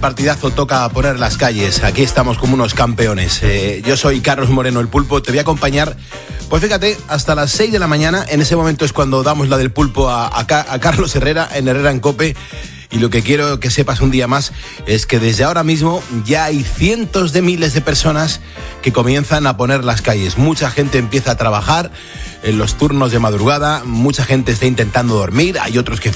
partidazo toca poner las calles. Aquí estamos como unos campeones. Yo soy Carlos Moreno, el Pulpo. Te voy a acompañar, pues fíjate, hasta las 6 de la mañana. En ese momento es cuando damos la del Pulpo a Carlos Herrera, en Herrera en COPE. Y lo que quiero que sepas un día más es que desde ahora mismo ya hay cientos de miles de personas que comienzan a poner las calles. Mucha gente empieza a trabajar en los turnos de madrugada, mucha gente está intentando dormir, hay otros que